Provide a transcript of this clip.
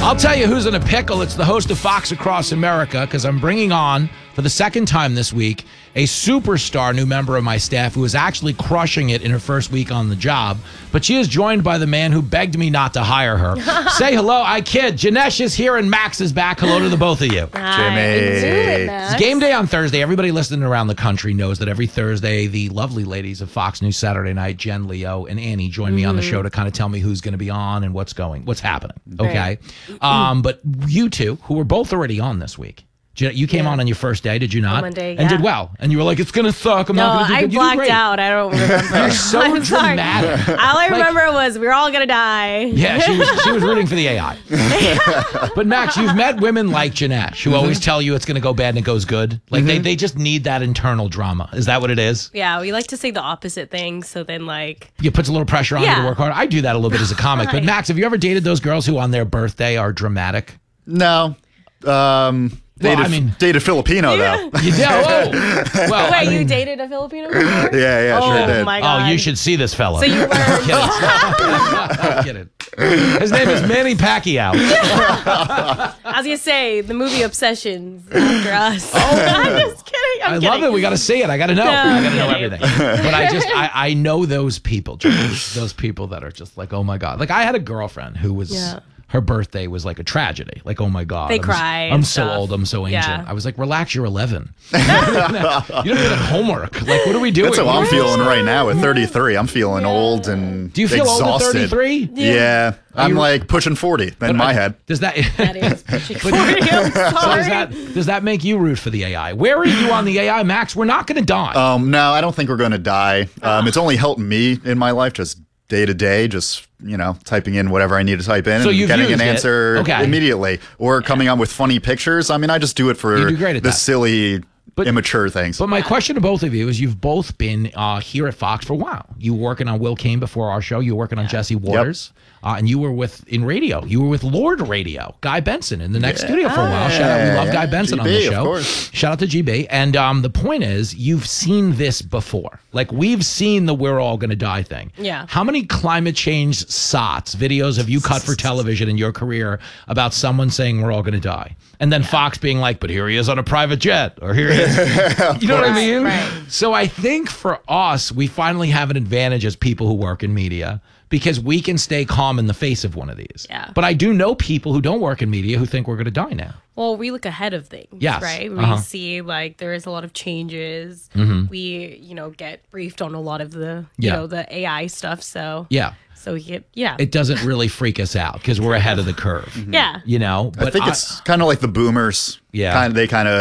I'll tell you who's in a pickle. It's the host of Fox Across America, because I'm bringing on, for the second time this week, a superstar new member of my staff who is actually crushing it in her first week on the job. But she is joined by the man who begged me not to hire her. Say hello. I kid. Janesh is here and Max is back. Hello to the both of you. Jimmy. It's game day on Thursday. Everybody listening around the country knows that every Thursday, the lovely ladies of Fox News Saturday Night, Jen, Leo, and Annie, join me on the show to kind of tell me who's going to be on and what's happening. Okay. But you two, who were both already on this week, you came on your first day, did you not? Monday, and did well. And you were like, it's going to suck. I'm not going to do good. I blacked out. I don't remember. You're so dramatic. All I remember was we were all going to die. Yeah, she was rooting for the AI. But Max, you've met women like Janesh who always tell you it's going to go bad and it goes good. Like they just need that internal drama. Is that what it is? Yeah, we like to say the opposite thing. So then it puts a little pressure on you to work hard. I do that a little bit as a comic. But Max, have you ever dated those girls who on their birthday are dramatic? No. Dated Filipino, though. You did? Oh. Well, wait, you dated a Filipino before? Yeah, sure did. Oh, my God. Oh, you should see this fella. So you were... I'm kidding. His name is Manny Pacquiao. I was going to say, the movie Obsessions after us. Oh. I'm just kidding. I'm kidding. Love it. We got to see it. I got to know. I got to know everything. But I know those people, those people that are just like, oh, my God. Like, I had a girlfriend who was... Yeah. Her birthday was like a tragedy. Like, oh my God. They cry. I'm so old. I'm so ancient. Yeah. I was like, relax, you're 11. You don't get homework. Like, what are we doing? That's how I'm feeling right now at 33. I'm feeling old and Do you feel exhausted. old at 33? Yeah. I'm like pushing 40 in my head. Does that... That is pushing 40. I'm sorry. So does that make you root for the AI? Where are you on the AI, Max? We're not going to die. No, I don't think we're going to die. It's only helped me in my life, just day to day, just typing in whatever I need to type in and getting an answer immediately, or coming up with funny pictures. I mean, I just do it for the silly, immature things. But my question to both of you is, you've both been here at Fox for a while. You were working on Will Kane before our show. You were working on Jesse Waters. And you were in radio. You were with Lord Radio, Guy Benson, in the next studio for a while. Shout out, we love Guy Benson GB, on the show. Of course. Shout out to GB. And the point is, you've seen this before. Like, we've seen the we're all going to die thing. Yeah. How many climate change videos have you cut for television in your career about someone saying we're all going to die? And then Fox being like, but here he is on a private jet, or here he is. You know what I mean? Right. So I think for us, we finally have an advantage as people who work in media, because we can stay calm in the face of one of these. Yeah. But I do know people who don't work in media who think we're going to die now. Well, we look ahead of things, yes. right? We see there is a lot of changes. We, get briefed on a lot of the, the AI stuff. So So we get, it doesn't really freak us out because we're ahead of the curve. Yeah. But I think it's kind of like the boomers. Yeah. They kind of